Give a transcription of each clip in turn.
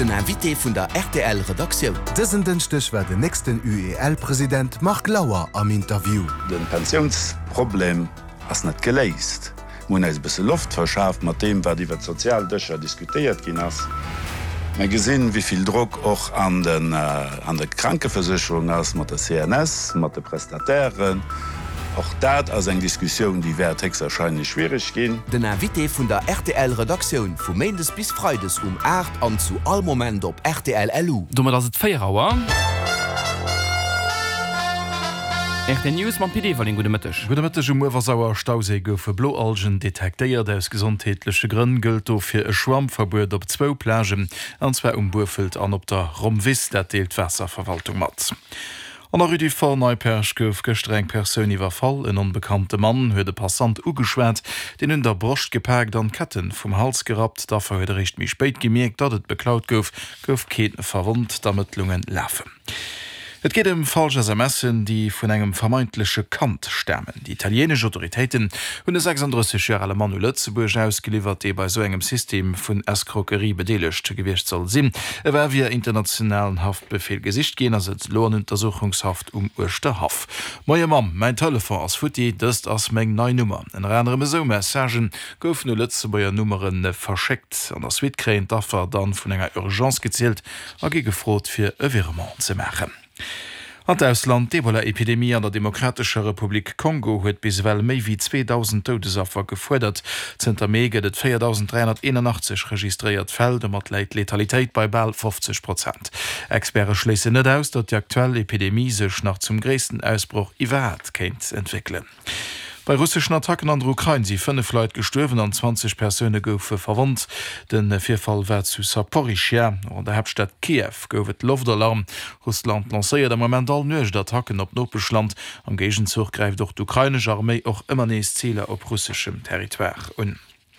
Den Invité vun der RTL-Redaktion. Dëssen den Stich war den nächsten UEL-Präsident Mark Lauer am Interview. Den Pensionsproblem ass net geléist. Mun eis bisse Luft verschaft mat dem, wat iwwer Sozialdëcher diskutiert gin ass. Ma gesinn, wieviel Druck och an der Krankeversicherung ass mat der CNS, mat de Prestatären. Auch dat as eng Diskussion, die wärtex erscheinlich schwierig gin. Den Invité vun der RTL-Redaktion vu Mendes bis Freides 8 an zu all Moment op RTL-LU. Dummer dats et Féierauer. RTL News man PD war den gute Mittag. Gute Mittag Uwersauer Stausee goufe Bloalgen detektéiert aus gesundheitliche Grünn gilt fir e Schwammverbot op 2 Plagen, anzwe Burfeld an op der Romwis der deelt Wasserverwaltung mat. An der Rüdi vor Neupersch gouf gestreng personiwer Fall en unbekannte Mann huet de Passant ugeschwert, den hun der Brust gepackt an Ketten vum Hals gerat, dafür huet recht mi speit gemerkt, dat et beklaut gouf Keten verwundt, damit Lungen läfen. Et geht falsche SMSen, die vun engem vermeintliche Kant stemmen. Die italienische Autoritäten hun 36-jährige Mann Lützeburg ausgeliefert, die bei so engem System vun Escroquerie bedelecht gewicht soll sinn. Wer wir internationalen Haftbefehl gesicht gehen, as Lohnuntersuchungshaft Osterhaf. Moje Mam, mein Telefon as Futi, dëst ass meng neue Nummer. En andere so Messagen gouf no Lützeburger Nummeren verschickt. An der Switkräint daffer dann vun enger Urgenz gezielt, a gefrot fir e Virement ze machen. An Ausland d'Ebola-Epidemie an der Demokratischer Republik Kongo huet biswell méi wie 2000 Todesopfer gefordert. Zter Mege et 4381 registriert Fäll, mat läit Letalitéit bei bald 50%. Experte schließen net aus, dat die aktuelle Epidemie sech nach zum gréessten Ausbruch iwwerhat kennt entwickeln. Bei russischen Attacken an der Ukraine sind 5 Leute gestorben und 20 Personen goufe verwundt. Den Vierfall war zu Saporischschja an der Hauptstadt Kiew goufet Luftalarm. Russland lanciert am Moment all nuech Attacken op Norddeutschland. Am Gegenzug greift doch die ukrainische Armee auch immer nächst Ziele auf russischem Territoire an.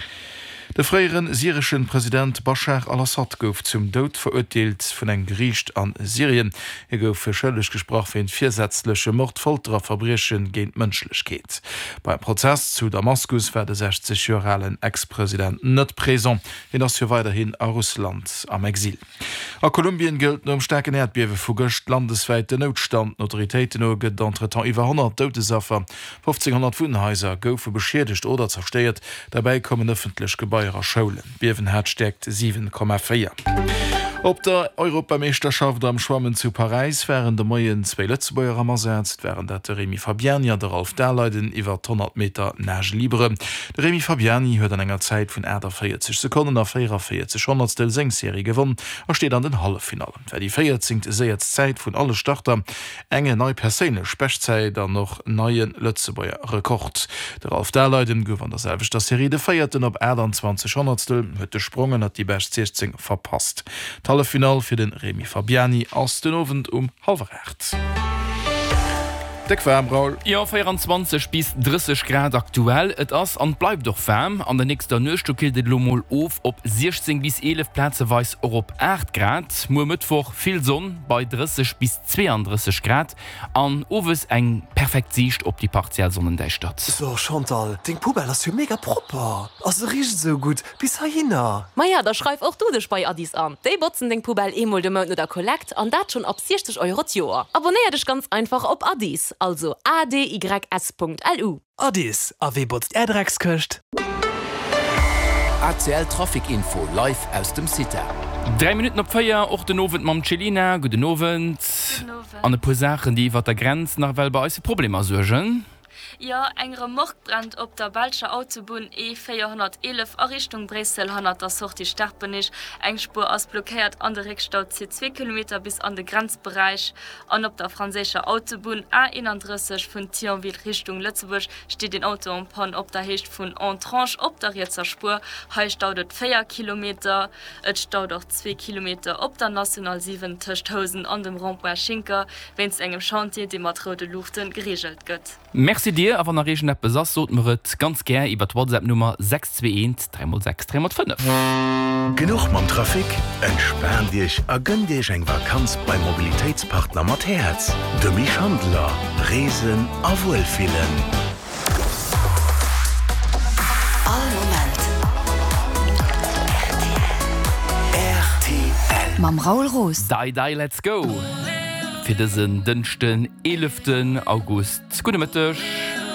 Der freieren syrischen Präsident Bashar al-Assad gouf zum Tod verurteilt vun eng Gericht an Syrien. Gouf verschëllech gesproch fir en viersätzliche Mordfolterverbrechen géint Mënschlechkeet. Beim Prozess zu Damaskus war de 60-jährigen Ex-Präsident net präsent, hin ass weiterhin a Russland am Exil. A Kolumbien gilt um starken Erdbiewe vugecht landesweite Notstand. Autoritäten oget d'entretemps iwwer 100 Todesopfer, 1500 Wohnhäuser goufe beschädigt oder zersteiert. Dabei kommen öffentlich Gebäude Scholen. Biewenherd steckt 7,4. Op der Europameisterschaft am Schwammen zu Paris wären de Moien 2 Lützebäuer ammersetzt, während der Remi Fabiani darauf derleiden iwwer 100 Meter Nage libre. De Remi Fabiani huet an enger Zeit vun 40 Sekunden auf 44 100stel Sengserie gewonnen, steht an den Hallefinalen. Wer die 14 se jetzt Zeit vun alle Starter enge neu Perene Spechzeit dann noch neuen Lützebäuer Rekord. Darauf derleiden gouf an derselbe der Serie de feierten op 20 Hundertstel huet de Sprungen hat die Best 16 verpasst. Hallefinal für den Remi Fabiani aus den Ofen 12:30. Ja, 24 bis 30 Grad aktuell. Et ass an bleibt doch wärm. An der nächster Nöstu killt et Lomoll auf op 16 bis 11 Plätze weis op 8 Grad. Mo Mittwoch viel Sonn bei 30 bis 32 Grad. An Owes eng perfekt Sicht op die Partielsonnendächstadt. So Chantal, den Pubel hast du mega proper. Also riecht so gut bis hina. Maja, da schreib auch du dich bei Addis an. Die botzen den Pubel emol de Mönch oder Kollekt an dat schon ab 60 Euro Joa. Abonnier dich ganz einfach op Addis. Also adys.lu. Addis, a wie botzt Erdrecks köcht? ACL Trafikinfo live aus dem City. 3 Minuten op Feier, auch den Abend mit Celina, guten Abend. An paar Sachen, die über der Grenze nach weil bei uns Probleme sorgen. Ja, engere Mordbrand op der Balscher Autobahn E411 a Richtung Brüssel hat der Sucht die Startbenich. Eng Spur aus blockiert an der Rückstau 2 Kilometer bis an den Grenzbereich. An op der französischer Autobahn A31 von Thionville Richtung Lützeburg steht den Auto am Pan op der Hecht von Entranche op der Jetzer Spur. He staudet 4 Kilometer. Et staut auch 2 Kilometer op der National 7 Tischthausen an dem Rond-Point Schinker, wenn's engem Chantier die Matrode Luften geregelt gött. Merci dir, aber nach Regen besatz sollten ganz gerne über die WhatsApp-Nummer 621 306 305. Genug mam Trafik? Entspann dich a gönn dich eng Vakanz beim Mobilitätspartner Matthäz. De Mischhandler, Resen a Wohlfühlen. Mam Raul Roos. Die, let's go! Für diesen dünchten 11. August. Gute Mittag.